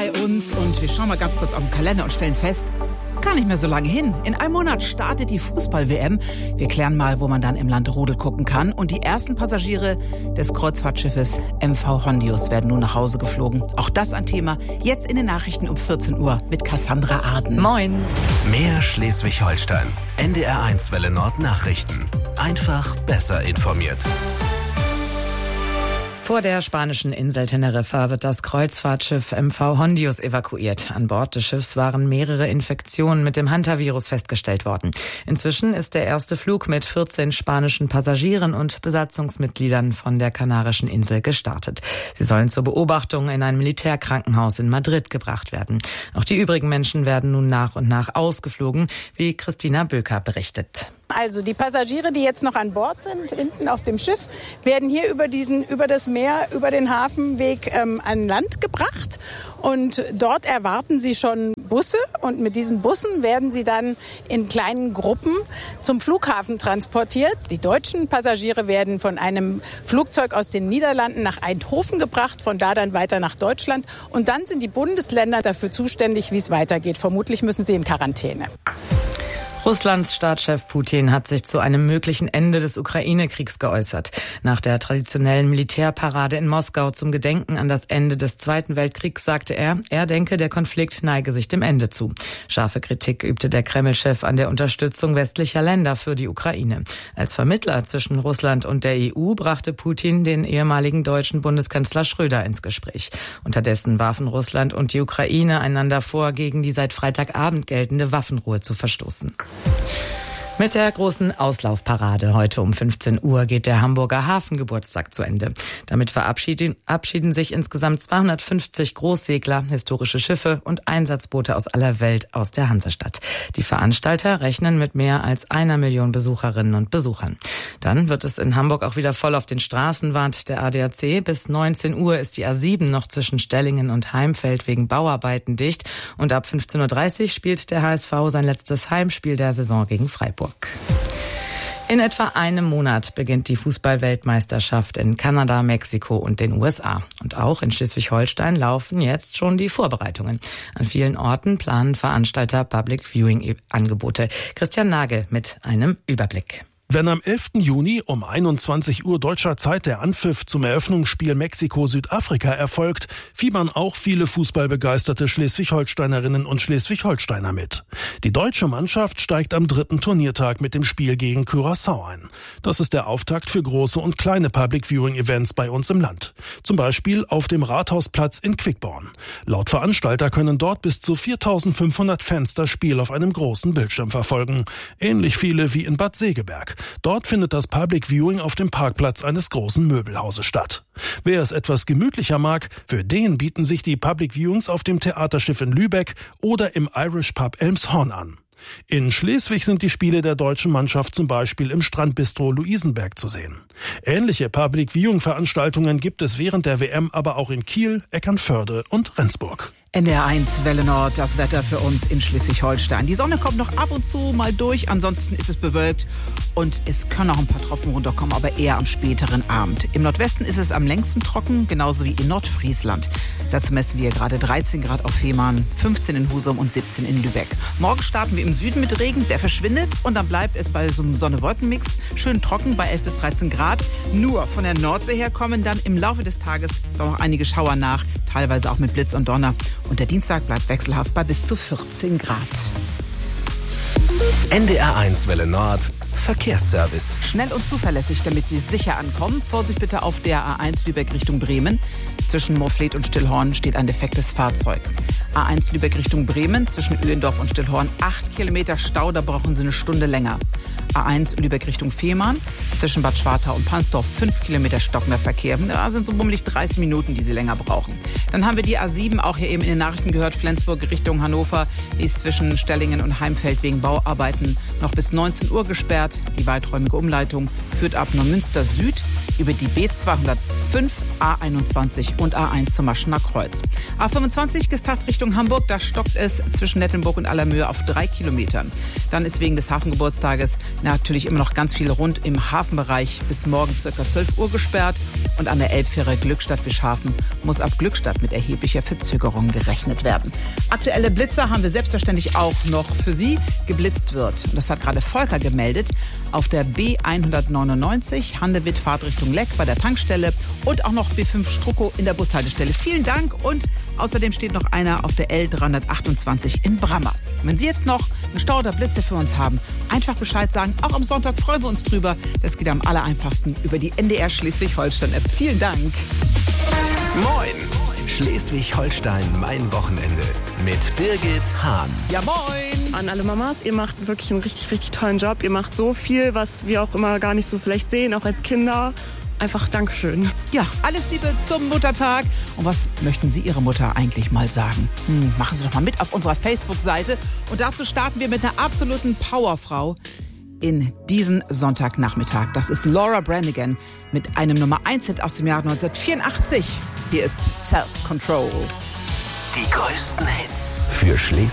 bei uns und wir schauen mal ganz kurz auf den Kalender und stellen fest, gar nicht mehr so lange hin. In einem Monat startet die Fußball-WM. Wir klären mal, wo man dann im Land Rudel gucken kann. Und die ersten Passagiere des Kreuzfahrtschiffes MV Hondius werden nun nach Hause geflogen. Auch das ein Thema jetzt in den Nachrichten um 14 Uhr mit Cassandra Arden. Moin. Mehr Schleswig-Holstein. NDR1 Welle Nord Nachrichten. Einfach besser informiert. Vor der spanischen Insel Teneriffa wird das Kreuzfahrtschiff MV Hondius evakuiert. An Bord des Schiffs waren mehrere Infektionen mit dem Hantavirus festgestellt worden. Inzwischen ist der erste Flug mit 14 spanischen Passagieren und Besatzungsmitgliedern von der kanarischen Insel gestartet. Sie sollen zur Beobachtung in ein Militärkrankenhaus in Madrid gebracht werden. Auch die übrigen Menschen werden nun nach und nach ausgeflogen, wie Christina Böker berichtet. Also die Passagiere, die jetzt noch an Bord sind, hinten auf dem Schiff, werden hier über das Meer, über den Hafenweg an Land gebracht. Und dort erwarten sie schon Busse. Und mit diesen Bussen werden sie dann in kleinen Gruppen zum Flughafen transportiert. Die deutschen Passagiere werden von einem Flugzeug aus den Niederlanden nach Eindhoven gebracht, von da dann weiter nach Deutschland. Und dann sind die Bundesländer dafür zuständig, wie es weitergeht. Vermutlich müssen sie in Quarantäne. Russlands Staatschef Putin hat sich zu einem möglichen Ende des Ukraine-Kriegs geäußert. Nach der traditionellen Militärparade in Moskau zum Gedenken an das Ende des Zweiten Weltkriegs sagte er denke, der Konflikt neige sich dem Ende zu. Scharfe Kritik übte der Kreml-Chef an der Unterstützung westlicher Länder für die Ukraine. Als Vermittler zwischen Russland und der EU brachte Putin den ehemaligen deutschen Bundeskanzler Schröder ins Gespräch. Unterdessen warfen Russland und die Ukraine einander vor, gegen die seit Freitagabend geltende Waffenruhe zu verstoßen. Mit der großen Auslaufparade heute um 15 Uhr geht der Hamburger Hafengeburtstag zu Ende. Damit verabschieden sich insgesamt 250 Großsegler, historische Schiffe und Einsatzboote aus aller Welt aus der Hansestadt. Die Veranstalter rechnen mit mehr als 1 Million Besucherinnen und Besuchern. Dann wird es in Hamburg auch wieder voll auf den Straßen, warnt der ADAC. Bis 19 Uhr ist die A7 noch zwischen Stellingen und Heimfeld wegen Bauarbeiten dicht. Und ab 15.30 Uhr spielt der HSV sein letztes Heimspiel der Saison gegen Freiburg. In etwa einem Monat beginnt die Fußball-Weltmeisterschaft in Kanada, Mexiko und den USA. Und auch in Schleswig-Holstein laufen jetzt schon die Vorbereitungen. An vielen Orten planen Veranstalter Public-Viewing-Angebote. Christian Nagel mit einem Überblick. Wenn am 11. Juni um 21 Uhr deutscher Zeit der Anpfiff zum Eröffnungsspiel Mexiko-Südafrika erfolgt, fiebern auch viele fußballbegeisterte Schleswig-Holsteinerinnen und Schleswig-Holsteiner mit. Die deutsche Mannschaft steigt am 3. Turniertag mit dem Spiel gegen Curaçao ein. Das ist der Auftakt für große und kleine Public-Viewing-Events bei uns im Land. Zum Beispiel auf dem Rathausplatz in Quickborn. Laut Veranstalter können dort bis zu 4.500 Fans das Spiel auf einem großen Bildschirm verfolgen. Ähnlich viele wie in Bad Segeberg. Dort findet das Public Viewing auf dem Parkplatz eines großen Möbelhauses statt. Wer es etwas gemütlicher mag, für den bieten sich die Public Viewings auf dem Theaterschiff in Lübeck oder im Irish Pub Elmshorn an. In Schleswig sind die Spiele der deutschen Mannschaft zum Beispiel im Strandbistro Luisenberg zu sehen. Ähnliche Public Viewing Veranstaltungen gibt es während der WM aber auch in Kiel, Eckernförde und Rendsburg. NDR1 Welle Nord, das Wetter für uns in Schleswig-Holstein. Die Sonne kommt noch ab und zu mal durch, ansonsten ist es bewölkt und es können auch ein paar Tropfen runterkommen, aber eher am späteren Abend. Im Nordwesten ist es am längsten trocken, genauso wie in Nordfriesland. Dazu messen wir gerade 13 Grad auf Fehmarn, 15 in Husum und 17 in Lübeck. Morgen starten wir im Süden mit Regen, der verschwindet und dann bleibt es bei so einem Sonne-Wolken-Mix schön trocken bei 11 bis 13 Grad. Nur von der Nordsee her kommen dann im Laufe des Tages noch einige Schauer nach, teilweise auch mit Blitz und Donner. Und der Dienstag bleibt wechselhaft bei bis zu 14 Grad. NDR1 Welle Nord Verkehrsservice. Schnell und zuverlässig, damit Sie sicher ankommen. Vorsicht bitte auf der A1 Lübeck Richtung Bremen. Zwischen Moorfleet und Stillhorn steht ein defektes Fahrzeug. A1 Lübeck Richtung Bremen, zwischen Öhendorf und Stillhorn 8 Kilometer Stau, da brauchen Sie eine Stunde länger. A1 Lübeck Richtung Fehmarn, zwischen Bad Schwartau und Pansdorf 5 Kilometer stockender Verkehr. Da sind so bummelig 30 Minuten, die Sie länger brauchen. Dann haben wir die A7, auch hier eben in den Nachrichten gehört, Flensburg Richtung Hannover. Die ist zwischen Stellingen und Heimfeld wegen Bauarbeiten noch bis 19 Uhr gesperrt. Die weiträumige Umleitung führt ab Neumünster Süd über die B205 A21 und A1 zum Maschener Kreuz. A25 Gestart Richtung Hamburg, da stockt es zwischen Nettelnburg und Allermöhe auf 3 Kilometern. Dann ist wegen des Hafengeburtstages natürlich immer noch ganz viel rund im Hafenbereich bis morgen ca. 12 Uhr gesperrt. Und an der Elbfähre Glückstadt-Wischhafen muss ab Glückstadt mit erheblicher Verzögerung gerechnet werden. Aktuelle Blitzer haben wir selbstverständlich auch noch für Sie. Geblitzt wird, und das hat gerade Volker gemeldet, auf der B199 Handewitt Fahrtrichtung Leck bei der Tankstelle und auch noch B5 Struckow in der Bushaltestelle. Vielen Dank und außerdem steht noch einer auf der L328 in Brammer. Wenn Sie jetzt noch einen Stau oder Blitze für uns haben, einfach Bescheid sagen. Auch am Sonntag freuen wir uns drüber. Das geht am allereinfachsten über die NDR Schleswig-Holstein-App. Vielen Dank. Moin! Schleswig-Holstein, mein Wochenende mit Birgit Hahn. Ja, moin! An alle Mamas, ihr macht wirklich einen richtig, richtig tollen Job. Ihr macht so viel, was wir auch immer gar nicht so vielleicht sehen, auch als Kinder. Einfach Dankeschön. Ja, alles Liebe zum Muttertag. Und was möchten Sie Ihrer Mutter eigentlich mal sagen? Machen Sie doch mal mit auf unserer Facebook-Seite. Und dazu starten wir mit einer absoluten Powerfrau in diesen Sonntagnachmittag. Das ist Laura Branigan mit einem Nummer 1-Hit aus dem Jahr 1984. Hier ist Self-Control. Die größten Hits für Schleswig.